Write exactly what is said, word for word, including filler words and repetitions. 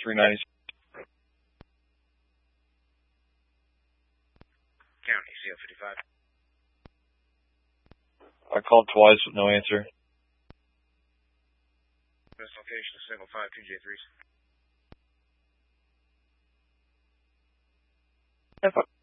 three ninety. County, C L fifty-five. I called twice with no answer. Best location is single five two J threes.